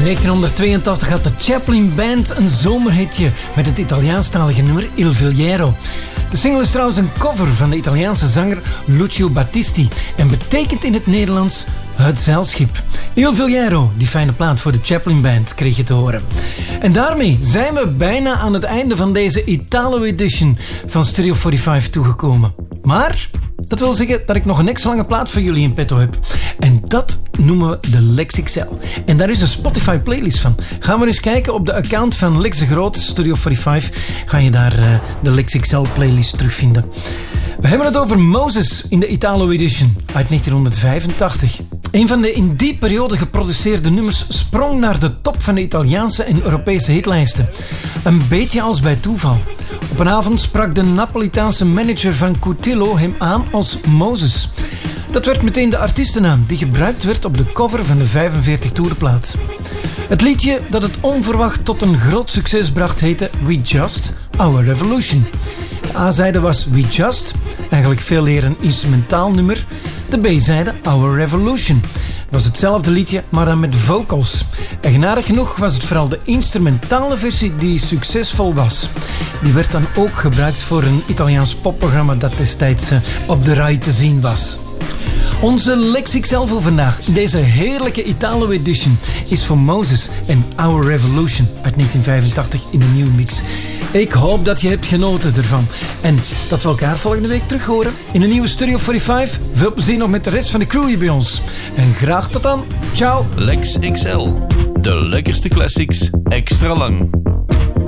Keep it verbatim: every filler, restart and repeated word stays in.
negentienhonderdtweeëntachtig had de Chaplin Band een zomerhitje met het Italiaanstalige nummer Il Villero. De single is trouwens een cover van de Italiaanse zanger Lucio Battisti en betekent in het Nederlands het zeilschip. Il Villero, die fijne plaat voor de Chaplin Band, kreeg je te horen. En daarmee zijn we bijna aan het einde van deze Italo Edition van Studio vijfenveertig toegekomen. Maar dat wil zeggen dat ik nog een extra lange plaat voor jullie in petto heb. En dat noemen we de Lex X L. En daar is een Spotify playlist van. Ga maar eens kijken op de account van Lex de Groot, Studio vijfenveertig. Ga je daar uh, de Lex X L playlist terugvinden. We hebben het over Moses in de Italo Edition uit negentienhonderdvijfentachtig. Een van de in die periode geproduceerde nummers sprong naar de top van de Italiaanse en Europese hitlijsten. Een beetje als bij toeval. Op een avond sprak de Napolitaanse manager van Cutillo hem aan als Moses. Dat werd meteen de artiestennaam die gebruikt werd op de cover van de vijfenveertig toerplaat. Het liedje dat het onverwacht tot een groot succes bracht heette We Just, Our Revolution. De A-zijde was We Just, eigenlijk veel eer een instrumentaal nummer. De B-zijde Our Revolution. Het was hetzelfde liedje, maar dan met vocals. Eigenaardig genoeg was het vooral de instrumentale versie die succesvol was. Die werd dan ook gebruikt voor een Italiaans popprogramma dat destijds op de Rai te zien was. Onze Lex X L voor vandaag, in deze heerlijke Italo Edition, is voor Moses en Our Revolution uit negentien vijfentachtig in een nieuwe mix. Ik hoop dat je hebt genoten ervan. En dat we elkaar volgende week terug horen in een nieuwe Studio vijfenveertig. Veel plezier nog met de rest van de crew hier bij ons. En graag tot dan. Ciao. Lex X L. De lekkerste classics extra lang.